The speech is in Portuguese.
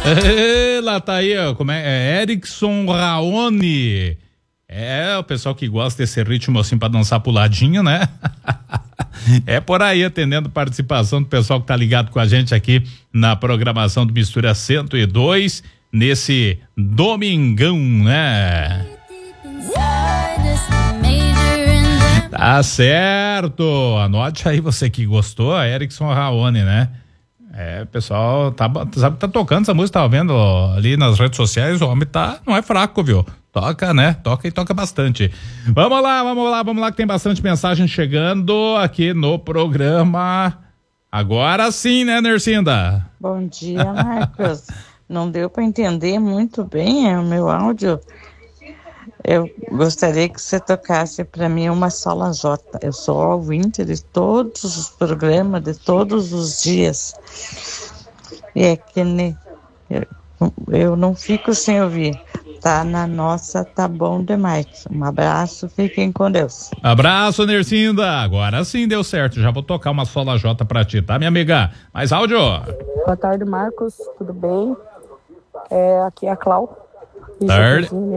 Lá tá aí, ó, é Erickson Raoni. É, o pessoal que gosta desse ritmo assim pra dançar puladinho, né? É por aí, atendendo participação do pessoal que tá ligado com a gente aqui na programação do Mistura 102, nesse domingão, né? Tá certo, anote aí você que gostou, Erickson Raoni, né? É, o pessoal tá tocando essa música, tava vendo ali nas redes sociais, o homem não é fraco, viu? Toca, né? Toca e toca bastante. Vamos lá, que tem bastante mensagem chegando aqui no programa. Agora sim, né, Nercinda? Bom dia, Marcos. Não deu para entender muito bem o meu áudio. Eu gostaria que você tocasse para mim uma sola J. Eu sou ouvinte de todos os programas, de todos os dias. E é que eu não fico sem ouvir. Tá na nossa, tá bom demais. Um abraço, fiquem com Deus. Abraço, Nercinda. Agora sim deu certo. Já vou tocar uma sola J pra ti, tá, minha amiga? Mais áudio. Boa tarde, Marcos. Tudo bem? Aqui é a Clau. Tarde.